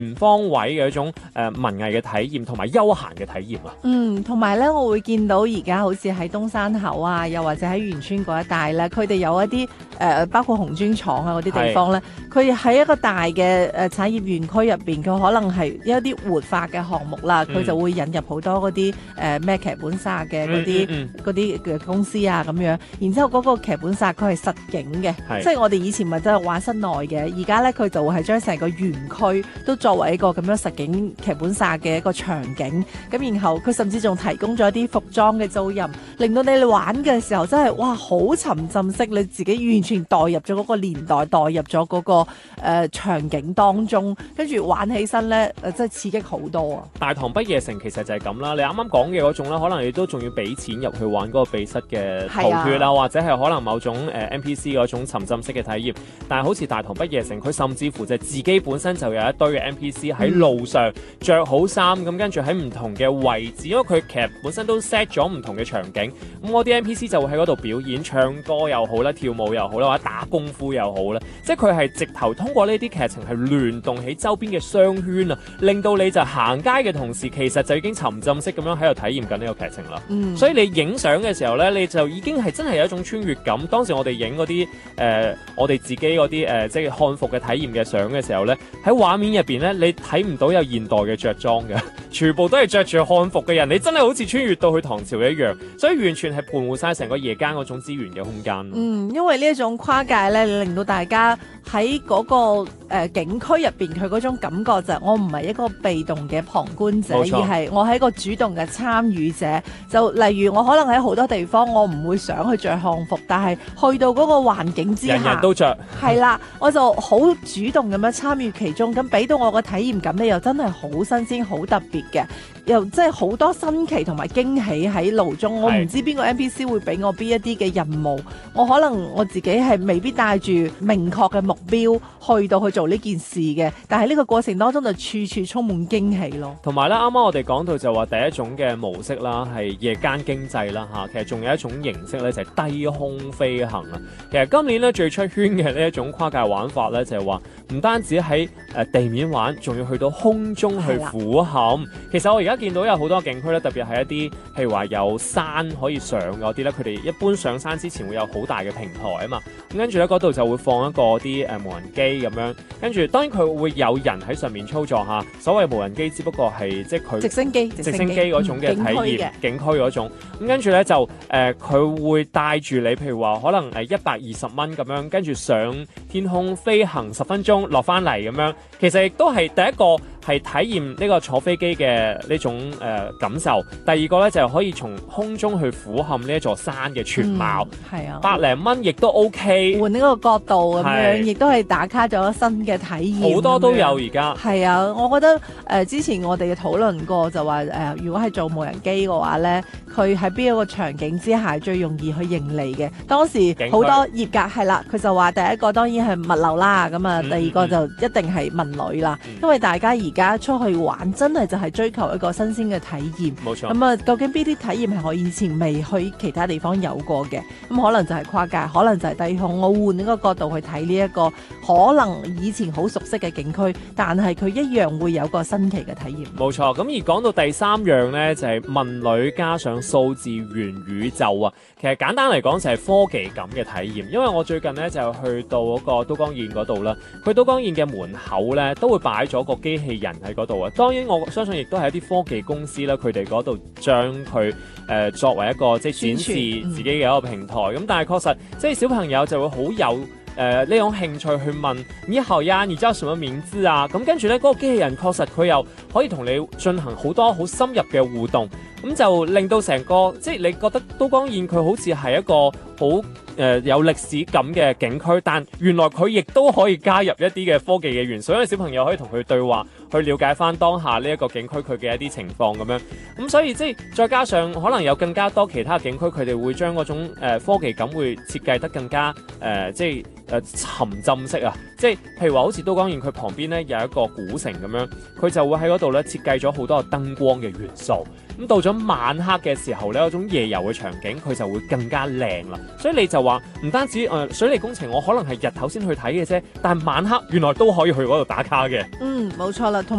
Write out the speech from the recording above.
全方位嘅一種文藝嘅體驗同埋休閒嘅體驗啊。 同埋咧，我會見到而家好似喺東山口啊，又或者喺元村嗰一帶咧，佢哋有一啲包括紅磚廠啊嗰啲地方咧，佢喺一個大嘅產業園區入邊，佢可能係一啲活化嘅項目啦，佢就會引入好多嗰啲咩劇本殺嘅嗰啲嘅公司啊咁樣，然之後嗰個劇本殺佢係實景嘅，即係我哋以前咪真係玩室內嘅，而家咧佢就會係將成個園區都作為一個咁樣實景劇本殺嘅一個場景，咁然後佢甚至仲提供咗一啲服裝嘅租賃，令到你玩嘅時候真係哇好沉浸式，你自己完全代入咗嗰個年代，代入咗嗰個場景當中，跟住玩起身咧真係刺激好多啊！ 大唐不夜城其實就係咁啦，你啱啱講嘅嗰種啦，可能你都仲要俾錢入去玩嗰個秘室嘅逃脫啊，或者係可能某種NPC 嗰種沉浸式嘅體驗。但係好似大唐不夜城，佢甚至乎就係自己本身就有一堆嘅 NPC 喺路上着好衫，咁跟住喺唔同嘅位置，因為佢其實本身都 set 咗唔同嘅場景，咁嗰啲 NPC 就會喺嗰度表演，唱歌又好啦，跳舞又好啦，或者打功夫又好啦，即係佢係直頭通過呢啲劇情係聯動起周邊嘅商圈啊，令到你就行街嘅同時，其實就已經沉浸式咁樣喺度體驗緊呢個劇情啦。所以你影相嘅時候咧，你就已經係真係有一種穿越感。當時我哋影嗰啲我哋自己嗰啲即係漢服嘅體驗嘅相嘅時候咧，喺畫面入邊咧，你睇唔到有現代嘅着裝嘅，全部都係着住漢服嘅人，你真係好似穿越到去唐朝一樣，所以完全係盤活晒成個夜間嗰種資源嘅空間。 因為呢一種跨界咧，令到大家喺嗰個景區入邊，佢嗰種感覺就係我唔係一個被動嘅旁觀者，而係我係一個主動嘅參與者。就例如我可能喺好多地方，我唔會想去着漢服，但係去到嗰個環境之下， 人人都着， 係啦，我就好主動咁樣參與其中，咁俾到我個體驗感咧，又真係好新鮮、好特別嘅，又即係好多新奇同埋驚喜喺路中。我唔知邊個 NPC 會俾我邊一啲嘅任務，我可能我自己係未必帶住明確嘅目標去到去做呢件事嘅，但係呢個過程當中就處處充滿驚喜咯。 同埋咧，啱啱我哋講到就話第一種嘅模式啦，係夜間經濟啦嚇，其實仲有一種形式咧就係低空飛行啊。其實今年咧最出圈嘅呢一種跨界玩法咧就係話唔單止喺地面玩，仲要去到空中去俯瞰。其實我而家見到有好多景區咧，特別係一啲譬如話有山可以上嗰啲咧，佢哋一般上山之前會有好大嘅平台啊嘛。咁跟住咧嗰度就會放一個啲無人機咁樣，跟住當然佢會有人喺上面操作嚇。所謂無人機，只不過係即係佢直升機嗰種嘅體驗，景區嗰種。咁跟住咧就佢會帶住你，譬如話可能120蚊咁樣，跟住上天空飛行10分鐘，落翻嚟咁樣。其實亦都係第一個係體驗呢個坐飛機嘅呢種感受。第二個咧就係可以從空中去俯瞰呢一座山嘅全貌。 係啊 ，100零蚊亦都 OK。 換呢個角度咁樣，亦都係打卡咗新嘅體驗。 好多都有而家。 係啊，我覺得之前我哋嘅討論過就話如果係做無人機嘅話咧，佢喺邊一個場景之下最容易去盈利嘅？當時好多業界係啦，佢就話第一個當然係物流啦，咁啊第二個就一定係文旅啦，因為大家而家出去玩真係就係追求一個新鮮嘅體驗。 冇錯。 咁啊，究竟邊啲體驗係我以前未去其他地方有過嘅？咁可能就係跨界，可能就係低空。我換呢個角度去睇呢一個可能以前好熟悉嘅景區，但係佢一樣會有個新奇嘅體驗。 冇錯。咁而講到第三樣呢，就係文旅加上數字元宇宙啊。其實簡單嚟講就係科技感嘅體驗。因為我最近呢，就去到嗰個都江堰嗰度啦，佢都江堰嘅門口呢，都會擺咗個機器人喺嗰度啊。當然我相信亦都係一啲科技公司啦，佢哋嗰度將佢作為一個即係展示自己嘅一個平台。咁但係確實即係小朋友就會好有呢種興趣去問你好呀，你知道什麼名字啊？咁跟住呢，嗰個機器人確實佢又可以同你進行好多好深入嘅互動，咁就令到成個即係你覺得都江堰佢好似係一個好有歷史感嘅景區，但原來佢亦都可以加入一啲嘅科技嘅元素，因為小朋友可以同佢對話，去了解翻當下呢一個景區佢嘅一啲情況咁樣。咁所以即係再加上可能有更加多其他景區，佢哋會將嗰種科技感會設計得更加即係沉浸式啊， 即係譬如話好似都江堰佢旁邊咧有一個古城咁樣，佢就會喺嗰度咧設計咗好多燈光嘅元素。咁到咗晚黑嘅時候咧，嗰種夜遊嘅場景佢就會更加靚啦。所以你就話唔單止水利工程，我可能係日頭先去睇嘅啫，但係晚黑原來都可以去嗰度打卡嘅。 冇錯啦。